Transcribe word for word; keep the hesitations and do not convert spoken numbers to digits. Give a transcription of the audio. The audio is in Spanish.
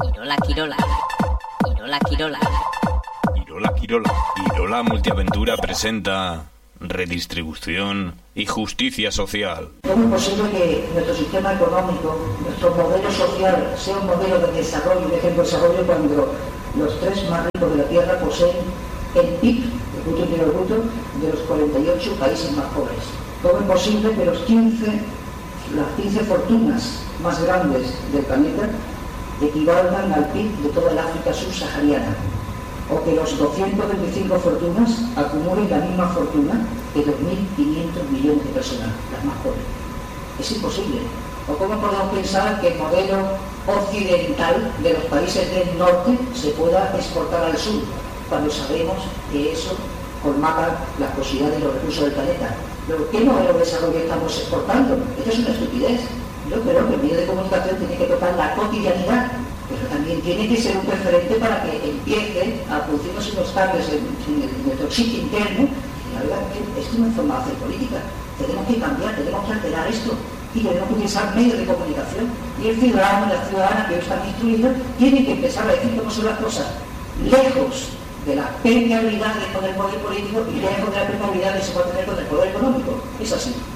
Irola Quirola. Irola Quirola. Irola Quirola. Irola Multiaventura presenta Redistribución y Justicia Social. ¿Cómo es posible que nuestro sistema económico, nuestro modelo social, sea un modelo de desarrollo y de ejemplo de desarrollo cuando los tres más ricos de la Tierra poseen el P I B, el Producto Interior Bruto, de los cuarenta y ocho países más pobres? ¿Cómo es posible que los quince, las quince fortunas más grandes del planeta equivalgan al P I B de toda el África subsahariana? O que los doscientas veinticinco fortunas acumulen la misma fortuna que dos mil quinientos millones de personas, las más pobres. Es imposible. ¿O cómo podemos pensar que el modelo occidental de los países del norte se pueda exportar al sur, cuando sabemos que eso colmata las posibilidades de los recursos del planeta? ¿Pero qué modelo de desarrollo estamos exportando? Esto es una estupidez. Yo creo que el medio de comunicación tiene que tocar la cotidianidad, pero también tiene que ser un referente para que empiece a producirnos unos cambios en, en, en nuestro chip interno. Y la verdad es que esto no es forma de hacer política. Tenemos que cambiar, tenemos que alterar esto y tenemos que utilizar medios de comunicación. Y el ciudadano y la ciudadana que hoy están instruidos tienen que empezar a decir cómo son las cosas, lejos de la permeabilidad con el poder político y lejos de la permeabilidad que se puede tener con el poder económico. Es así.